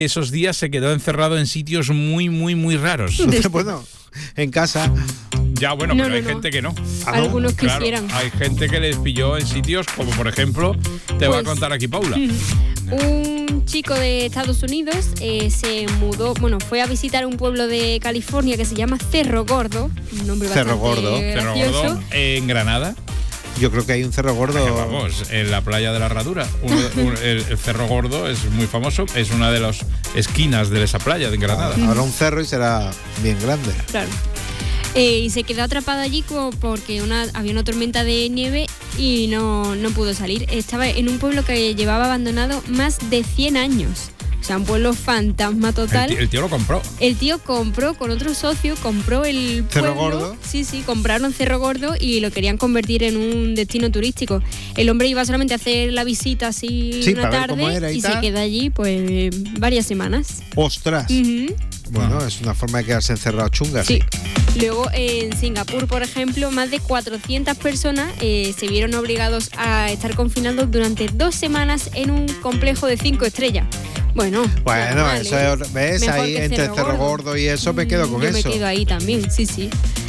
esos días se quedó encerrado en sitios muy, muy, muy raros. Bueno, en casa. Ya, bueno, pero hay gente que no. Algunos Claro, quisieran. hay gente que les pilló en sitios como, por ejemplo, te va a contar aquí Paula. Un chico de Estados Unidos se mudó, fue a visitar un pueblo de California que se llama Cerro Gordo, un nombre Cerro Gordo. Cerro Gordo, en Granada. Yo creo que hay un Cerro Gordo. Vamos, en la playa de la Herradura. El Cerro Gordo es muy famoso, es una de las esquinas de esa playa de Granada. Ahora un cerro y será bien grande. Claro. Y se quedó atrapado allí porque había una tormenta de nieve y no pudo salir. Estaba en un pueblo que llevaba abandonado más de 100 años. O sea, un pueblo fantasma total. El tío lo compró. El tío compró con otro socio, compró el ¿Cerro pueblo. Gordo? Sí, compraron Cerro Gordo y lo querían convertir en un destino turístico. El hombre iba solamente a hacer la visita así una para ver cómo tarde era y se tal. queda allí pues varias semanas. ¡Ostras! Ujú. Bueno, es una forma de quedarse encerrado chunga. Sí. Luego en Singapur, por ejemplo, más de 400 personas se vieron obligados a estar confinados durante 2 semanas en un complejo de 5 estrellas. Bueno, normal, eso es, ¿ves? Mejor Ahí que entre Cerro Gordo y eso me quedo con yo eso. me quedo ahí también, sí.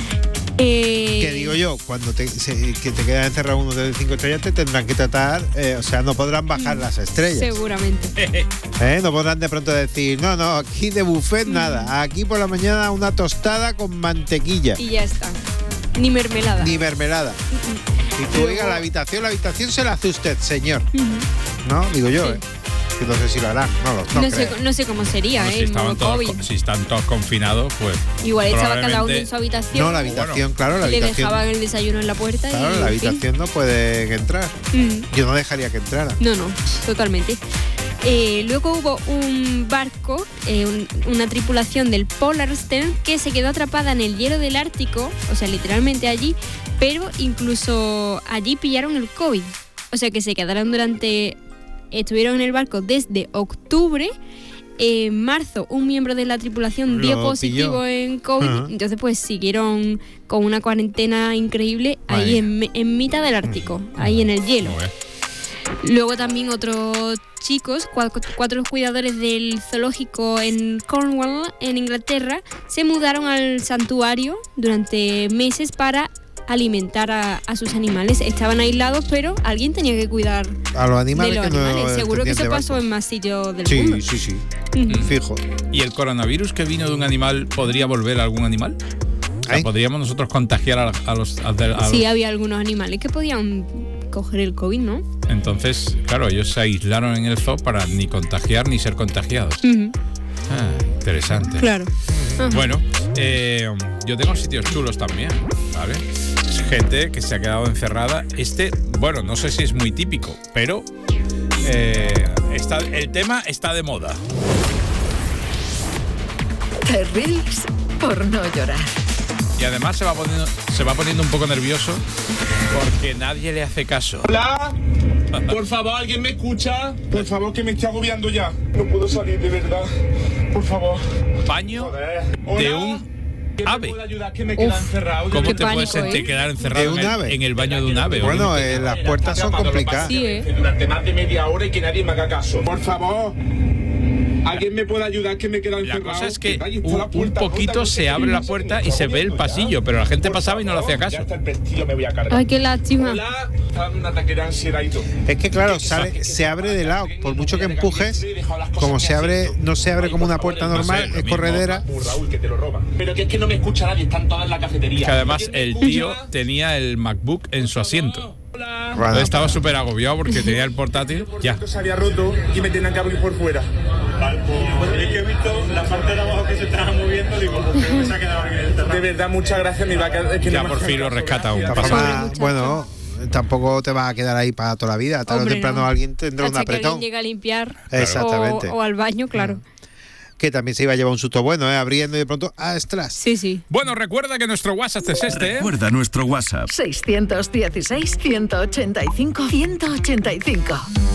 Que digo yo, cuando que te quedas encerrado uno de 5 estrellas te tendrán que tratar, o sea, no podrán bajar las estrellas. Seguramente. No podrán de pronto decir, no, aquí de buffet nada, aquí por la mañana una tostada con mantequilla. Y ya está. Ni mermelada. Ni mermelada. Y tú, oiga, la habitación se la hace usted, señor. ¿No? Digo yo, Sí. Que no sé si lo harán. No sé cómo sería, Bueno, si están todos confinados, pues. Igual estaba cada uno en su habitación. No, la habitación, claro, la le habitación. dejaban el desayuno en la puerta. Claro, y, la en fin. habitación no puede entrar. Yo no dejaría que entrara. No, totalmente. Luego hubo un barco, una tripulación del Polarstern que se quedó atrapada en el hielo del Ártico, o sea, literalmente allí, pero incluso allí pillaron el COVID. O sea, que se quedaron estuvieron en el barco desde octubre. En marzo, un miembro de la tripulación dio positivo en COVID, entonces pues siguieron con una cuarentena increíble ahí en mitad del Ártico, ahí en el hielo. Luego también otros chicos, 4 cuidadores del zoológico en Cornwall, en Inglaterra, se mudaron al santuario durante meses para alimentar a sus animales. Estaban aislados, pero alguien tenía que cuidar a los animales. De los que animales. No Seguro que eso pasó en más sitios del mundo. Sí. Fijo. ¿Y el coronavirus que vino de un animal podría volver a algún animal? O sea, ¿podríamos nosotros contagiar a los Sí, había algunos animales que podían coger el COVID, ¿no? Entonces, claro, ellos se aislaron en el zoo para ni contagiar ni ser contagiados. Interesante. Claro. Bueno, yo tengo sitios chulos también, ¿vale? Es gente que se ha quedado encerrada. Bueno, no sé si es muy típico, pero el tema está de moda. Te ríes por no llorar. Y además se va poniendo un poco nervioso porque nadie le hace caso. Hola, por favor, ¿alguien me escucha? Por favor, que me estoy agobiando ya. No puedo salir, de verdad. Por favor. Baño de un ave. ¿Quién me puede ayudar? Que me queda encerrado. ¿Cómo te pánico, puedes quedar encerrado ¿De un ave? en el baño de un ave? Bueno, las puertas son complicadas. Sí, Durante más de media hora y que nadie me haga caso. Por favor. ¿Alguien me puede ayudar que me queda encerrado? La cosa es que un poquito se abre la puerta y se ve el pasillo, pero la gente pasaba y no le hacía caso. Ay, qué lástima. Hola, está dando un ataque de ansiedad y todo. Es que claro, se abre de lado. Por mucho que empujes, como no se abre como una puerta normal, es corredera. Raúl, que te lo roban. Pero que es que no me escucha nadie, están todas en la cafetería. Que además el tío tenía el MacBook en su asiento. Bueno, Estaba súper agobiado porque tenía el portátil. Ya. Se había roto y me tenían que abrir por fuera. Es que he visto la parte de abajo que se estaba moviendo, digo, ¿por qué me se ha quedado en el De verdad, muchas gracias. Me iba a quedar, es que Ya no me por hace fin lo caso, rescata aún. gracias. muchacho. bueno, tampoco te vas a quedar ahí para toda la vida. Tarde o Hombre, temprano no. alguien tendrá un Hasta que apretón. alguien llega a limpiar. Exactamente. O al baño, claro. Que también se iba a llevar un susto bueno, abriendo y de pronto, ¡ostras! Sí. Bueno, recuerda que nuestro WhatsApp es este, Recuerda nuestro WhatsApp. 616 185 185.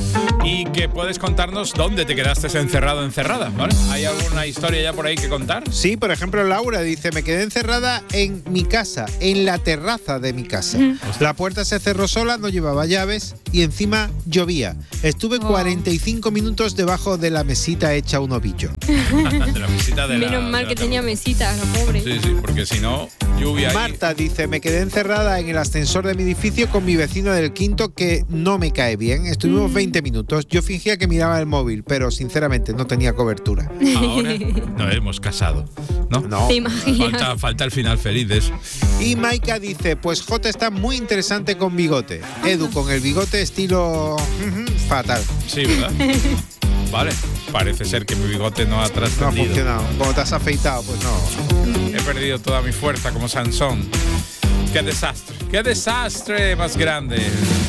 y que puedes contarnos dónde te quedaste encerrado o encerrada, ¿vale? ¿Hay alguna historia ya por ahí que contar? Sí, por ejemplo, Laura dice, me quedé encerrada en mi casa, en la terraza de mi casa. La puerta se cerró sola, no llevaba llaves y encima llovía. Estuve 45 minutos debajo de la mesita hecha un ovillo. De la mesita de Menos mal que tenía mesita, la pobre. Sí, porque si no, lluvia. Marta dice, me quedé encerrada en el ascensor de mi edificio con mi vecino del quinto que no me cae bien. Estuvimos 20 minutos. Yo fingía que miraba el móvil, pero sinceramente no tenía cobertura. Ahora nos hemos casado, ¿no? No. ¿Te imaginas? Falta el final feliz de eso. Y Maika dice, pues Jota está muy interesante con bigote. Edu con el bigote estilo fatal. Sí, ¿verdad? Vale, parece ser que mi bigote no ha No ha trascendido. funcionado. Como te has afeitado, pues no. He perdido toda mi fuerza como Sansón. ¡Qué desastre más grande!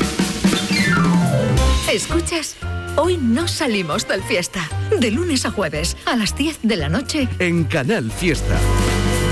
¿Escuchas? Hoy no salimos del fiesta. De lunes a jueves, a las 10 de la noche. En Canal Fiesta.